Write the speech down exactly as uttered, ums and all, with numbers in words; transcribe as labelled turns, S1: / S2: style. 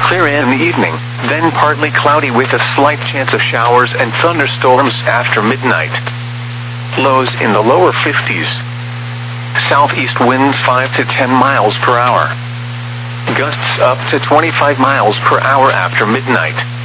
S1: clear in the evening, then partly cloudy with a slight chance of showers and thunderstorms after midnight. Lows in the lower fifties. Southeast winds five to ten miles per hour. Gusts up to twenty-five miles per hour after midnight.